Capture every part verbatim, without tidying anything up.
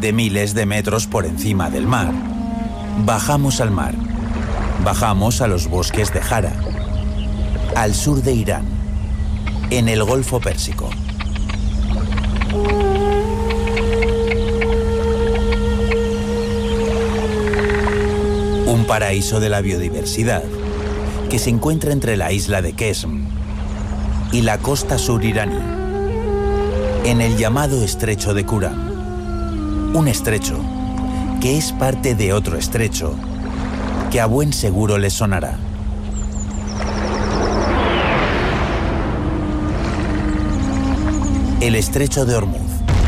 de miles de metros por encima del mar. Bajamos al mar. Bajamos a los bosques de Jara, al sur de Irán, en el Golfo Pérsico. Un paraíso de la biodiversidad que se encuentra entre la isla de Kesm y la costa sur iraní, en el llamado Estrecho de Kuram. Un estrecho que es parte de otro estrecho que a buen seguro les sonará. El Estrecho de Hormuz.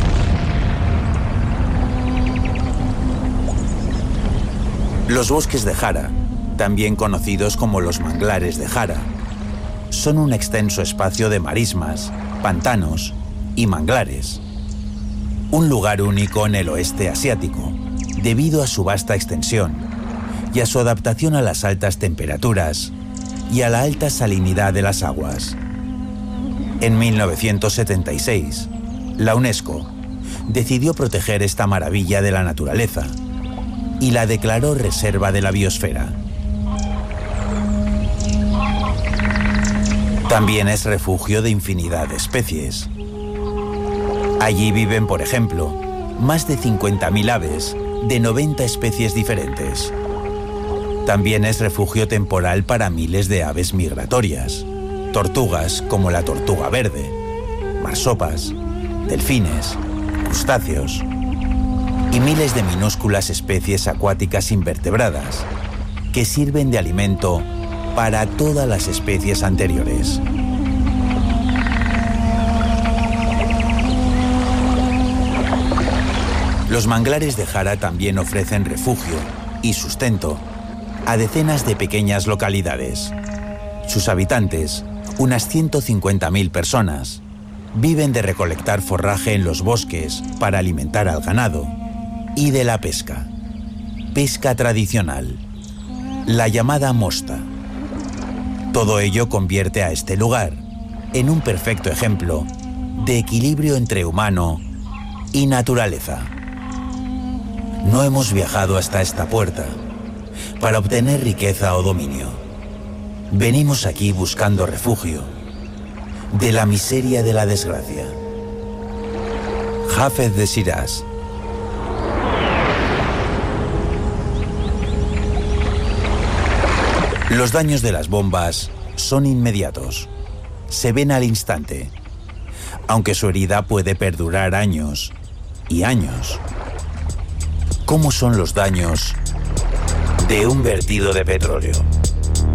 Los bosques de Jara, también conocidos como los manglares de Jara, son un extenso espacio de marismas, pantanos y manglares. Un lugar único en el oeste asiático, debido a su vasta extensión y a su adaptación a las altas temperaturas y a la alta salinidad de las aguas. En mil novecientos setenta y seis, la UNESCO decidió proteger esta maravilla de la naturaleza y la declaró Reserva de la Biosfera. También es refugio de infinidad de especies. Allí viven, por ejemplo, más de cincuenta mil aves de noventa especies diferentes. También es refugio temporal para miles de aves migratorias, tortugas como la tortuga verde, marsopas, delfines, crustáceos y miles de minúsculas especies acuáticas invertebradas que sirven de alimento para todas las especies anteriores. Los manglares de Jara también ofrecen refugio y sustento a decenas de pequeñas localidades. Sus habitantes, unas ciento cincuenta mil personas, viven de recolectar forraje en los bosques para alimentar al ganado y de la pesca. Pesca tradicional, la llamada mosta. Todo ello convierte a este lugar en un perfecto ejemplo de equilibrio entre humano y naturaleza. No hemos viajado hasta esta puerta para obtener riqueza o dominio. Venimos aquí buscando refugio de la miseria de la desgracia. Hafez de Shiraz. Los daños de las bombas son inmediatos. Se ven al instante, aunque su herida puede perdurar años y años. ¿Cómo son los daños de un vertido de petróleo?